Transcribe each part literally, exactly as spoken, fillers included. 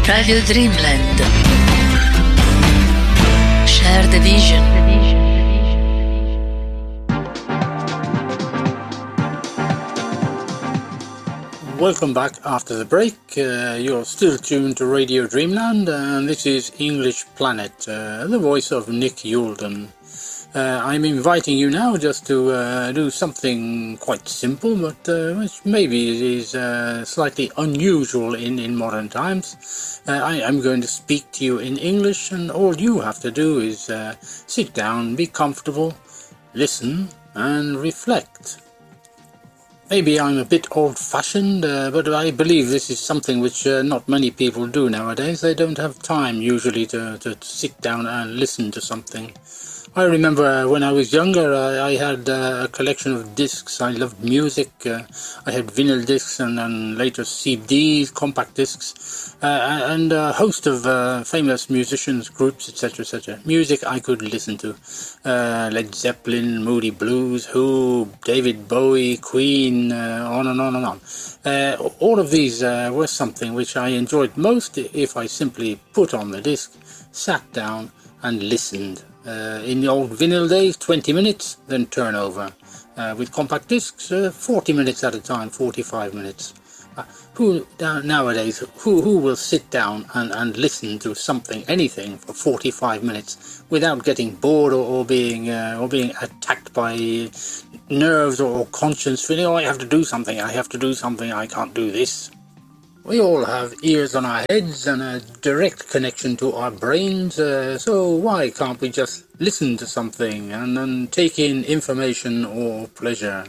Radio Dreamland. Share the vision. Welcome back after the break. Uh, you're still tuned to Radio Dreamland, and this is English Planet, uh, the voice of Nick Youlden. Uh, I'm inviting you now just to uh, do something quite simple, but uh, which maybe is uh, slightly unusual in, in modern times. Uh, I am going to speak to you in English, and all you have to do is uh, sit down, be comfortable, listen, and reflect. Maybe I'm a bit old-fashioned, uh, but I believe this is something which uh, not many people do nowadays. They don't have time usually to, to, to sit down and listen to something. I remember uh, when I was younger, I, I had uh, a collection of discs. I loved music. Uh, I had vinyl discs and then later C Ds, compact discs, uh, and a host of uh, famous musicians, groups, et cetera, et cetera. Music I could listen to. Uh, Led Zeppelin, Moody Blues, Who, David Bowie, Queen, uh, on and on and on. Uh, all of these uh, were something which I enjoyed most if I simply put on the disc, sat down and listened. Uh, in the old vinyl days, twenty minutes, then turn over. Uh, with compact discs, uh, forty minutes at a time, forty-five minutes. Uh, who nowadays, who who will sit down and, and listen to something, anything, for forty-five minutes without getting bored or, or being uh, or being attacked by nerves or, or conscience, feeling, oh, I have to do something, I have to do something, I can't do this. We all have ears on our heads and a direct connection to our brains, uh, so why can't we just listen to something and then take in information or pleasure?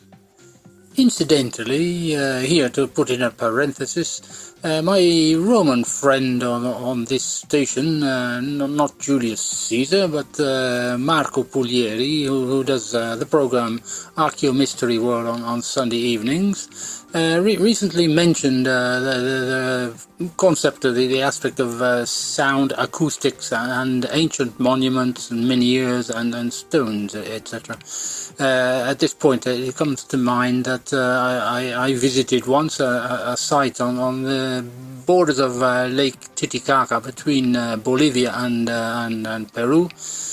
Incidentally, uh, here to put in a parenthesis, uh, my Roman friend on, on this station, uh, not Julius Caesar, but uh, Marco Puglieri, who, who does uh, the program Archeo Mystery World on, on Sunday evenings, Uh, re- recently mentioned uh, the, the, the concept of the, the aspect of uh, sound, acoustics, and ancient monuments and menhirs and, and stones, et cetera. Uh, at this point, uh, it comes to mind that uh, I, I visited once a, a site on, on the borders of uh, Lake Titicaca between uh, Bolivia and, uh, and, and Peru,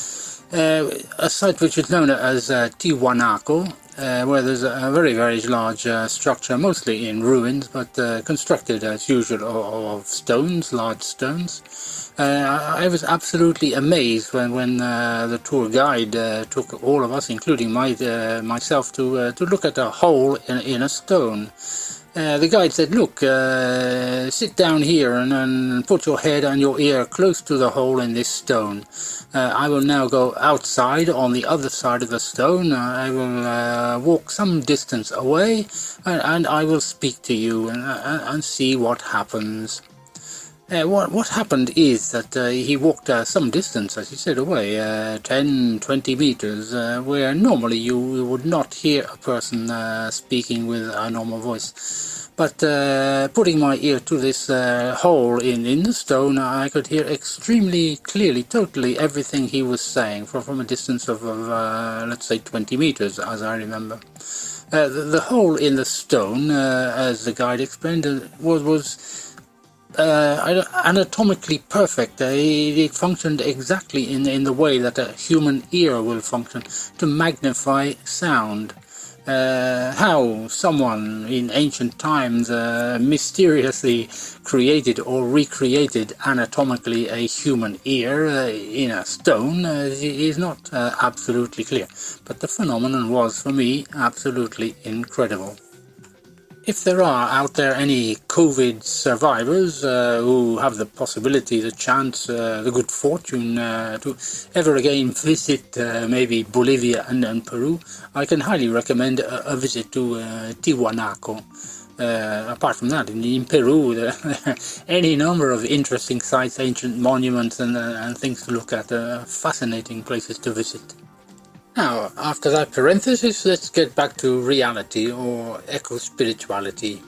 uh, a site which is known as uh, Tiwanaku. Uh, where there's a very, very large uh, structure, mostly in ruins, but uh, constructed as usual of, of stones, large stones. Uh, I was absolutely amazed when, when uh, the tour guide uh, took all of us, including my, uh, myself, to uh, to look at a hole in, in a stone. Uh, the guide said, look, uh, sit down here and, and put your head and your ear close to the hole in this stone. Uh, I will now go outside on the other side of the stone. Uh, I will uh, walk some distance away and, and I will speak to you and, and, and see what happens. Uh, what, what happened is that uh, he walked uh, some distance, as he said, away, uh, ten, twenty meters, uh, where normally you, you would not hear a person uh, speaking with a normal voice. But uh, putting my ear to this uh, hole in, in the stone, I could hear extremely clearly, totally everything he was saying from, from a distance of, of uh, let's say, twenty meters, as I remember. Uh, the, the hole in the stone, uh, as the guide explained, uh, was... was Uh, anatomically perfect. Uh, it, it functioned exactly in in the way that a human ear will function, to magnify sound. Uh, how someone in ancient times uh, mysteriously created or recreated anatomically a human ear uh, in a stone uh, is not uh, absolutely clear, but the phenomenon was, for me, absolutely incredible. If there are out there any COVID survivors uh, who have the possibility, the chance, uh, the good fortune uh, to ever again visit uh, maybe Bolivia and, and Peru, I can highly recommend a, a visit to uh, Tiwanaku. Uh, apart from that, in, in Peru, there are any number of interesting sites, ancient monuments and, uh, and things to look at, uh, fascinating places to visit. Now, after that parenthesis, let's get back to reality, or eco-spirituality.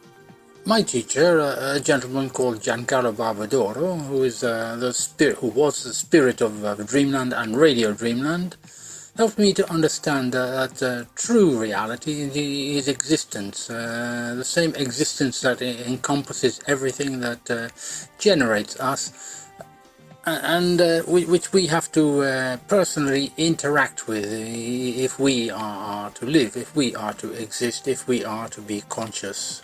My teacher, a gentleman called Giancarlo Barbadoro, who is uh, the spirit, who was the spirit of uh, Dreamland and Radio Dreamland, helped me to understand uh, that uh, true reality is existence, uh, the same existence that encompasses everything that uh, generates us, and uh, which we have to uh, personally interact with if we are to live, if we are to exist, if we are to be conscious.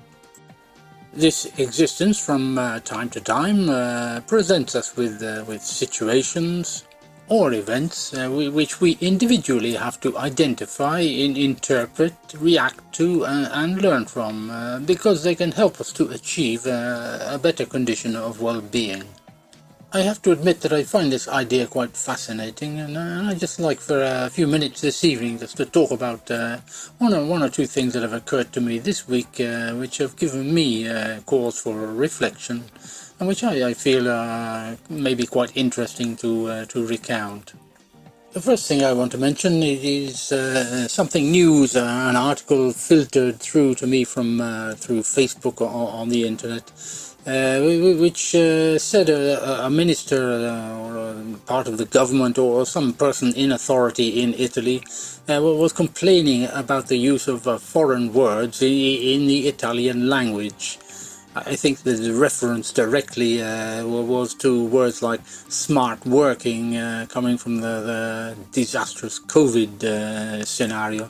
This existence from uh, time to time uh, presents us with, uh, with situations or events uh, we, which we individually have to identify, in, interpret, react to uh, and learn from, uh, because they can help us to achieve uh, a better condition of well-being. I have to admit that I find this idea quite fascinating, and uh, I just like for a few minutes this evening just to talk about uh, one, or, one or two things that have occurred to me this week, uh, which have given me uh, cause for reflection, and which I, I feel uh, may be quite interesting to, uh, to recount. The first thing I want to mention is uh, something news, uh, an article filtered through to me from uh, through Facebook or on the internet. Uh, which uh, said a, a minister uh, or a part of the government or some person in authority in Italy uh, was complaining about the use of uh, foreign words in, in the Italian language. I think the reference directly uh, was to words like smart working, uh, coming from the, the disastrous COVID uh, scenario.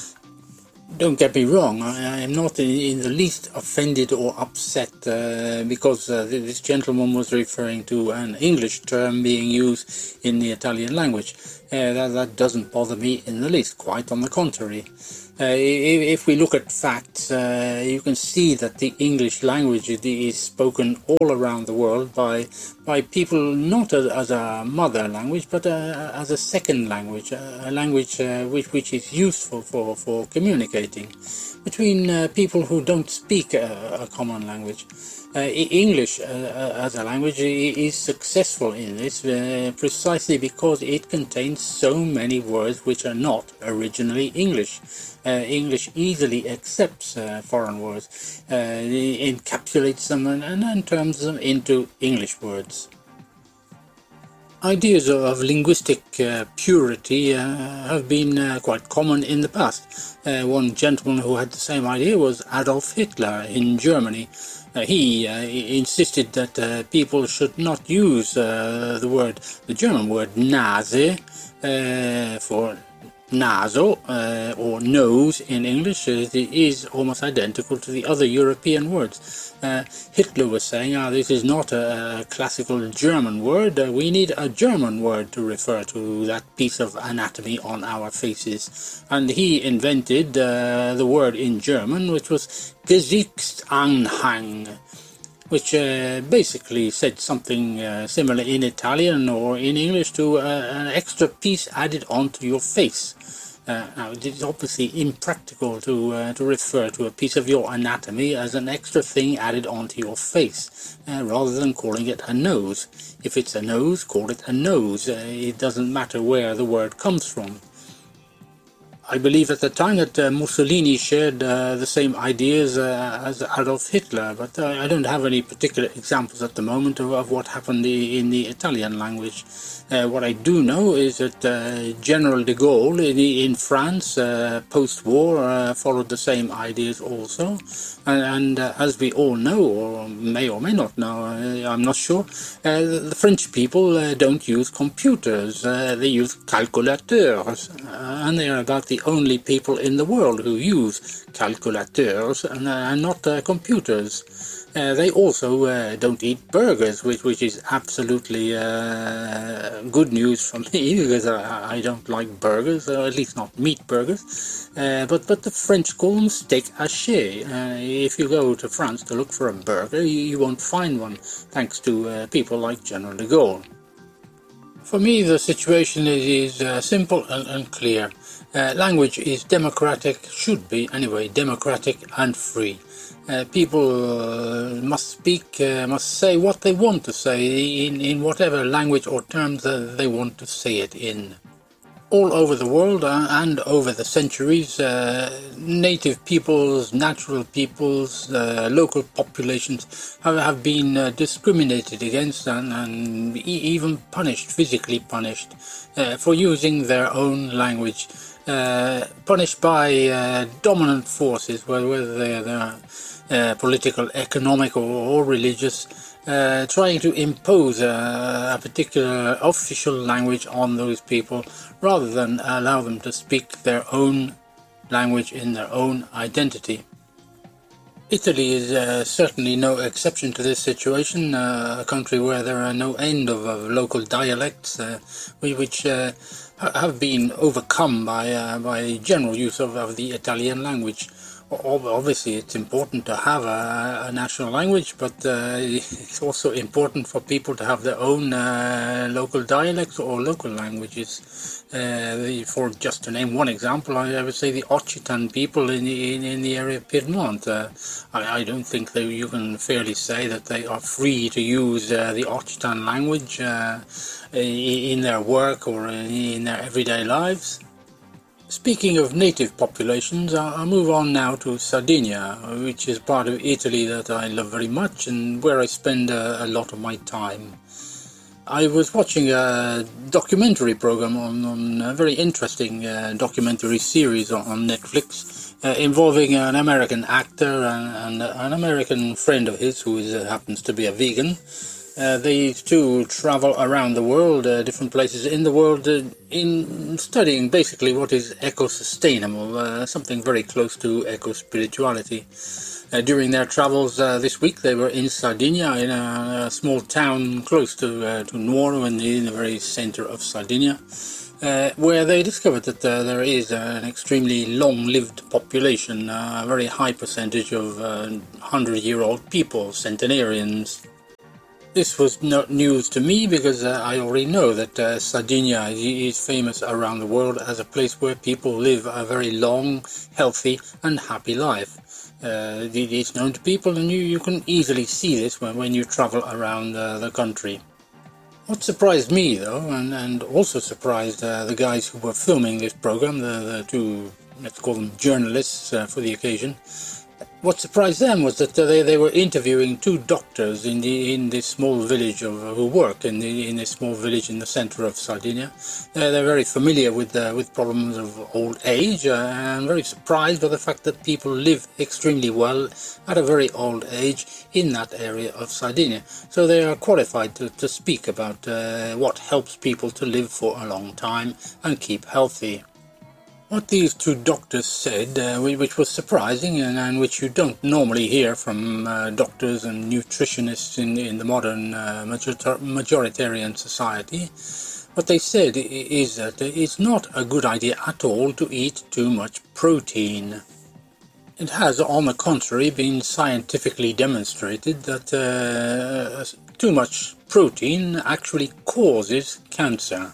Don't get me wrong, I am not in the least offended or upset uh, because uh, this gentleman was referring to an English term being used in the Italian language. Uh, that, that doesn't bother me in the least, quite on the contrary. Uh, if, if we look at facts, uh, you can see that the English language is spoken all around the world by by people not as, as a mother language, but uh, as a second language, a language uh, which which is useful for for communicating between uh, people who don't speak a, a common language. Uh, English uh, as a language is successful in this uh, precisely because it contains so many words which are not originally English. Uh, English easily accepts uh, foreign words, uh, encapsulates them and, and turns them into English words. Ideas of linguistic uh, purity uh, have been uh, quite common in the past. Uh, one gentleman who had the same idea was Adolf Hitler in Germany. Uh, he uh, insisted that uh, people should not use uh, the word, the German word Nase, uh, for naso uh, or nose in English. It is almost identical to the other European words. Uh, Hitler was saying, ah, this is not a, a classical German word, uh, we need a German word to refer to that piece of anatomy on our faces. And he invented uh, the word in German, which was Gesichtsanhang, which uh, basically said something uh, similar in Italian or in English to uh, an extra piece added onto your face. Uh, now, it is obviously impractical to uh, to refer to a piece of your anatomy as an extra thing added onto your face, uh, rather than calling it a nose. If it's a nose, call it a nose. Uh, it doesn't matter where the word comes from. I believe at the time that uh, Mussolini shared uh, the same ideas uh, as Adolf Hitler, but uh, I don't have any particular examples at the moment of, of what happened in the Italian language. Uh, what I do know is that uh, General de Gaulle in, in France, uh, post-war, uh, followed the same ideas also. And, and uh, as we all know, or may or may not know, uh, I'm not sure, uh, the French people uh, don't use computers, uh, they use calculateurs, uh, and they are about the only people in the world who use calculateurs and, uh, and not uh, computers. Uh, they also uh, don't eat burgers, which which is absolutely uh, good news for me because I, I don't like burgers, or at least not meat burgers. Uh, but but the French call them steak haché. Uh, if you go to France to look for a burger, you, you won't find one, thanks to uh, people like General de Gaulle. For me, the situation is, is uh, simple and, and clear. Uh, language is democratic, should be anyway, democratic and free. Uh, people uh, must speak, uh, must say what they want to say in, in whatever language or terms uh, they want to say it in. All over the world uh, and over the centuries, uh, native peoples, natural peoples, uh, local populations have, have been uh, discriminated against and, and e- even punished, physically punished, uh, for using their own language, uh, punished by uh, dominant forces, whether they're, they're uh, political, economic, or, or religious, Uh, trying to impose a, a particular official language on those people rather than allow them to speak their own language in their own identity. Italy is uh, certainly no exception to this situation, uh, a country where there are no end of, of local dialects uh, which uh, have been overcome by, uh, by general use of, of the Italian language. Obviously, it's important to have a, a national language, but uh, it's also important for people to have their own uh, local dialects or local languages. Uh, the, for just to name one example, I, I would say the Occitan people in the, in, in the area of Piedmont. Uh, I, I don't think that you can fairly say that they are free to use uh, the Occitan language uh, in their work or in their everyday lives. Speaking of native populations, I'll move on now to Sardinia, which is part of Italy that I love very much and where I spend a, a lot of my time. I was watching a documentary program on, on a very interesting uh, documentary series on, on Netflix uh, involving an American actor and, and an American friend of his who is, uh, happens to be a vegan. Uh, these two travel around the world, uh, different places in the world, uh, in studying basically what is eco-sustainable, uh, something very close to eco-spirituality. Uh, during their travels uh, this week, they were in Sardinia, in a, a small town close to uh, to Nuoro, in the, in the very center of Sardinia, uh, where they discovered that uh, there is an extremely long-lived population, uh, a very high percentage of uh, hundred-year-old people, centenarians. This was not news to me because uh, I already know that uh, Sardinia is famous around the world as a place where people live a very long, healthy and happy life. Uh, it's known to people, and you, you can easily see this when, when you travel around uh, the country. What surprised me though, and, and also surprised uh, the guys who were filming this program, the, the two, let's call them journalists uh, for the occasion, what surprised them was that they, they were interviewing two doctors in the in this small village of who work in the in this small village in the center of Sardinia. Uh, they're very familiar with uh, with problems of old age, uh, and very surprised by the fact that people live extremely well at a very old age in that area of Sardinia. So they are qualified to, to speak about uh, what helps people to live for a long time and keep healthy. What these two doctors said, uh, which was surprising and, and which you don't normally hear from uh, doctors and nutritionists in, in the modern uh, majoritarian society, what they said is that it's not a good idea at all to eat too much protein. It has, on the contrary, been scientifically demonstrated that uh, too much protein actually causes cancer.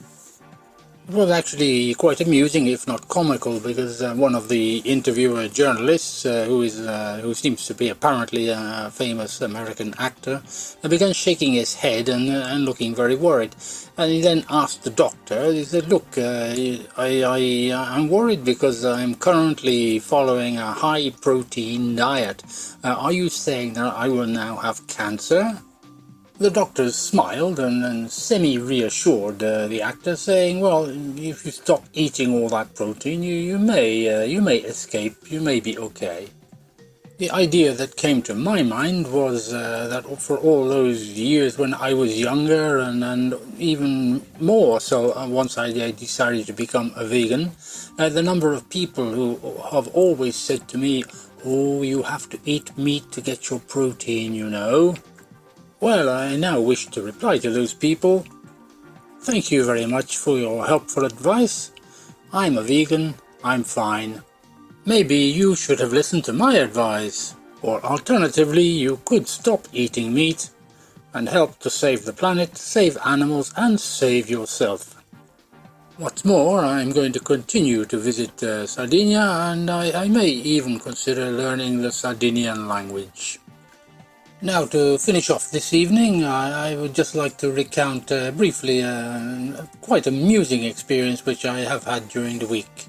It was actually quite amusing, if not comical, because uh, one of the interviewer journalists, uh, who is uh, who seems to be apparently a famous American actor, uh, began shaking his head and, uh, and looking very worried. And he then asked the doctor, he said, look, uh, I, I, I'm worried because I'm currently following a high-protein diet. Uh, are you saying that I will now have cancer? The doctors smiled and, and semi-reassured uh, the actor, saying, well, if you stop eating all that protein, you, you may uh, you may escape, you may be okay. The idea that came to my mind was uh, that for all those years when I was younger, and, and even more so uh, once I decided to become a vegan, uh, the number of people who have always said to me, oh, you have to eat meat to get your protein, you know. Well, I now wish to reply to those people. Thank you very much for your helpful advice. I'm a vegan, I'm fine. Maybe you should have listened to my advice, or alternatively you could stop eating meat and help to save the planet, save animals and save yourself. What's more, I'm going to continue to visit uh, Sardinia, and I, I may even consider learning the Sardinian language. Now, to finish off this evening, I, I would just like to recount uh, briefly uh, quite amusing experience which I have had during the week.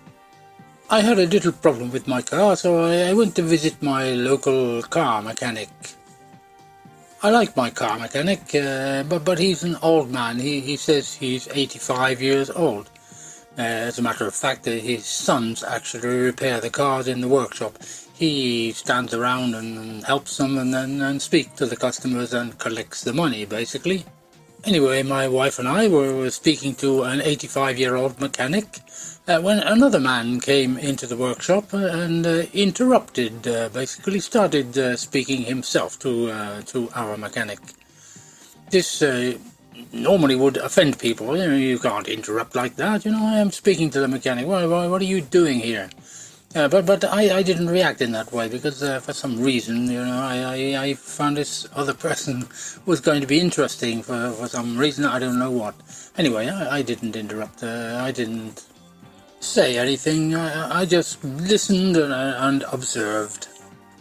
I had a little problem with my car, so I, I went to visit my local car mechanic. I like my car mechanic, uh, but, but he's an old man. He, he says he's eighty-five years old. Uh, as a matter of fact, uh, his sons actually repair the cars in the workshop. He stands around and helps them and then and speaks to the customers and collects the money, basically. Anyway, my wife and I were, were speaking to an eighty-five-year-old mechanic uh, when another man came into the workshop and uh, interrupted, uh, basically started uh, speaking himself to, uh, to our mechanic. This uh, normally would offend people. You know, you can't interrupt like that. You know, I am speaking to the mechanic. What, what, what are you doing here? Uh, but but I, I didn't react in that way because uh, for some reason, you know, I, I, I found this other person was going to be interesting for, for some reason. I don't know what. Anyway, I, I didn't interrupt. Uh, I didn't say anything. I, I just listened and, and observed.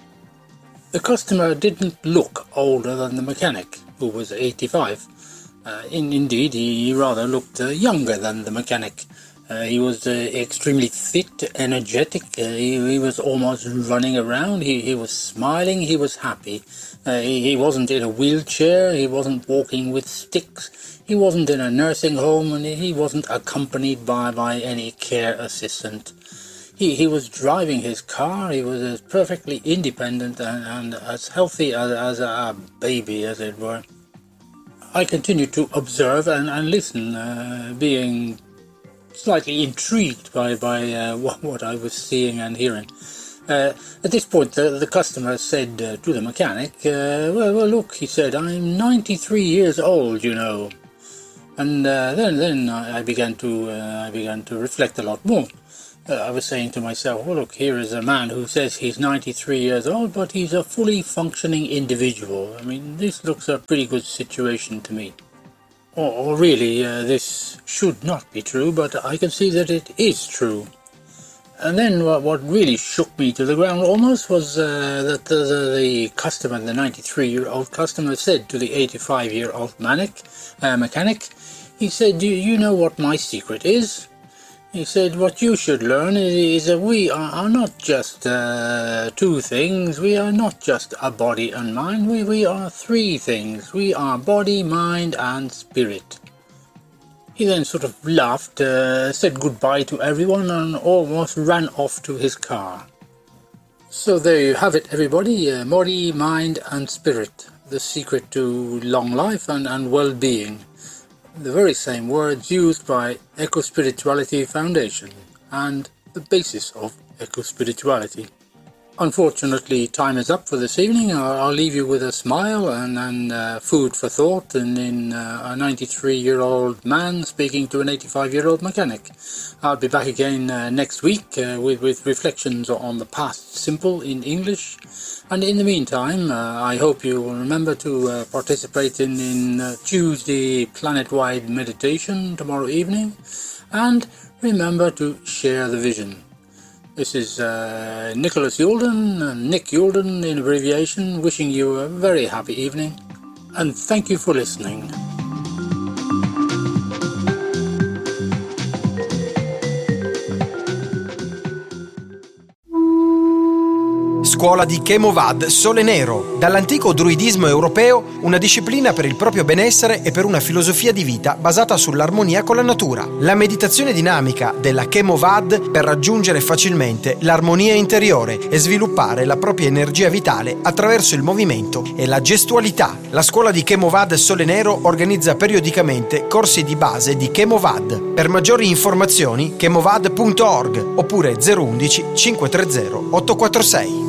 The customer didn't look older than the mechanic, who was eighty-five. Uh, in, indeed, he rather looked uh, younger than the mechanic. Uh, he was uh, extremely fit, energetic. Uh, he, he was almost running around. He, he was smiling. He was happy. Uh, he, he wasn't in a wheelchair. He wasn't walking with sticks. He wasn't in a nursing home, and he wasn't accompanied by, by any care assistant. He, he was driving his car. He was as perfectly independent and, and as healthy as, as a baby, as it were. I continued to observe and, and listen, uh, being slightly intrigued by, by uh, what, what I was seeing and hearing. Uh, at this point, the, the customer said uh, to the mechanic, uh, well, well, look, he said, I'm ninety-three years old, you know. And uh, then then I began to uh, I began to reflect a lot more. Uh, I was saying to myself, well, look, here is a man who says he's ninety-three years old, but he's a fully functioning individual. I mean, this looks a pretty good situation to me. Or, or really, uh, this should not be true, but I can see that it is true. And then what, what really shook me to the ground almost was uh, that the, the, the customer, the ninety-three-year-old customer, said to the eighty-five-year-old mechanic, uh, mechanic, he said, do you know what my secret is? He said, what you should learn is that we are, are not just uh, two things. We are not just a body and mind. We, we are three things. We are body, mind, and spirit. He then sort of laughed, uh, said goodbye to everyone, and almost ran off to his car. So there you have it, everybody. Uh, body, mind, and spirit. The secret to long life and, and well-being. The very same words used by Eco-Spirituality Foundation and the basis of Eco-Spirituality. Unfortunately, time is up for this evening. I'll, I'll leave you with a smile and, and uh, food for thought and in uh, a ninety-three-year-old man speaking to an eighty-five-year-old mechanic. I'll be back again uh, next week uh, with, with reflections on the past simple in English. And in the meantime, uh, I hope you will remember to uh, participate in, in uh, Tuesday planet-wide meditation tomorrow evening. And remember to share the vision. This is uh, Nicholas Youlden, uh, Nick Youlden in abbreviation, wishing you a very happy evening. And thank you for listening. Scuola di Chemovad Sole Nero, dall'antico druidismo europeo, una disciplina per il proprio benessere e per una filosofia di vita basata sull'armonia con la natura. La meditazione dinamica della Chemovad per raggiungere facilmente l'armonia interiore e sviluppare la propria energia vitale attraverso il movimento e la gestualità. La scuola di Chemovad Sole Nero organizza periodicamente corsi di base di Chemovad. Per maggiori informazioni chemovad punto org oppure zero uno uno cinque tre zero otto quattro sei.